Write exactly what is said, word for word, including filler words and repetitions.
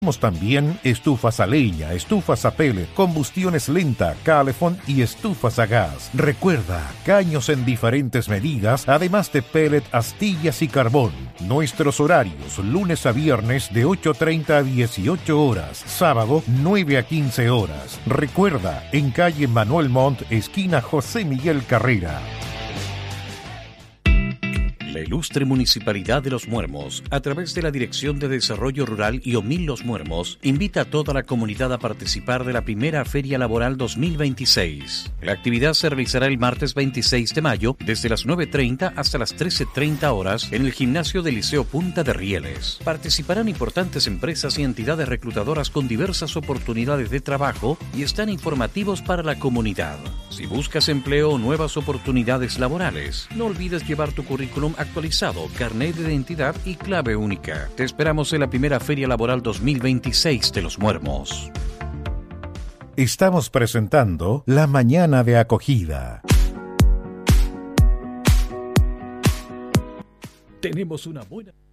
Tenemos también estufas a leña, estufas a pellet, combustiones lenta, calefón y estufas a gas. Recuerda, caños en diferentes medidas, además de pellet, astillas y carbón. Nuestros horarios, lunes a viernes de ocho treinta a dieciocho horas, sábado nueve a quince horas. Recuerda, en calle Manuel Montt, esquina José Miguel Carrera. La ilustre Municipalidad de Los Muermos, a través de la Dirección de Desarrollo Rural y OMIL Los Muermos, invita a toda la comunidad a participar de la primera Feria Laboral dos mil veintiséis. La actividad se realizará el martes veintiséis de mayo, desde las nueve treinta hasta las trece treinta horas, en el gimnasio del Liceo Punta de Rieles. Participarán importantes empresas y entidades reclutadoras con diversas oportunidades de trabajo y están informativos para la comunidad. Si buscas empleo o nuevas oportunidades laborales, no olvides llevar tu currículum actualizado, carnet de identidad y clave única. Te esperamos en la primera Feria Laboral dos mil veintiséis de Los Muermos. Estamos presentando La Mañana de Acogida. Tenemos una buena...